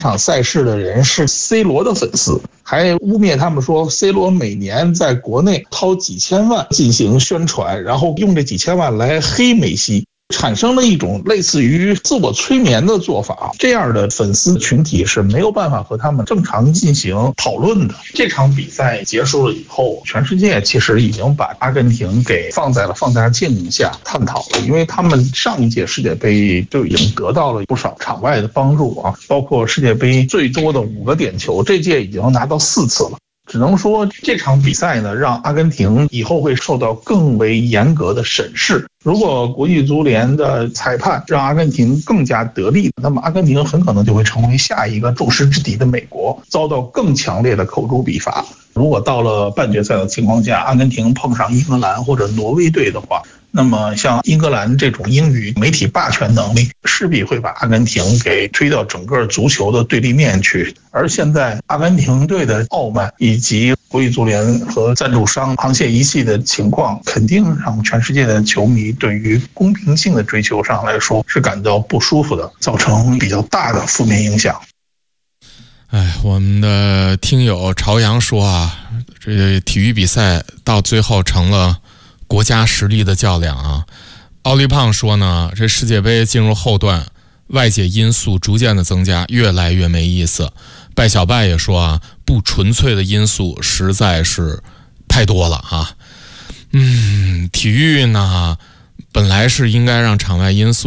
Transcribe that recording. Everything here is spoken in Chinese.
场赛事的人是 C 罗的粉丝，还污蔑他们说 C 罗每年在国内掏几千万进行宣传，然后用这几千万来黑梅西，产生了一种类似于自我催眠的做法。这样的粉丝群体是没有办法和他们正常进行讨论的。这场比赛结束了以后，全世界其实已经把阿根廷给放在了放大镜下探讨了，因为他们上一届世界杯就已经得到了不少场外的帮助啊，包括世界杯最多的5个点球，这届已经拿到4次了。只能说这场比赛呢，让阿根廷以后会受到更为严格的审视。如果国际足联的裁判让阿根廷更加得利，那么阿根廷很可能就会成为下一个众矢之的的美国，遭到更强烈的口诛笔伐。如果到了半决赛的情况下，阿根廷碰上英格兰或者挪威队的话，那么像英格兰这种英语媒体霸权能力，势必会把阿根廷给推到整个足球的对立面去。而现在阿根廷队的傲慢以及国际足联和赞助商沆瀣一气的情况，肯定让全世界的球迷对于公平性的追求上来说是感到不舒服的，造成比较大的负面影响。 我们的听友朝阳说啊，这体育比赛到最后成了国家实力的较量啊。奥利胖说呢，这世界杯进入后段，外界因素逐渐的增加，越来越没意思。拜小拜也说啊，不纯粹的因素实在是太多了啊。体育呢，本来是应该让场外因素